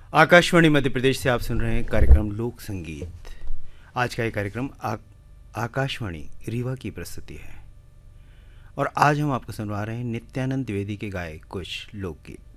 आकाशवाणी मध्य प्रदेश से आप सुन रहे हैं कार्यक्रम लोक संगीत। आज का ये कार्यक्रम आकाशवाणी रीवा की प्रस्तुति है और आज हम आपको सुनवा रहे हैं नित्यानंद द्विवेदी के गाए कुछ लोकगीत।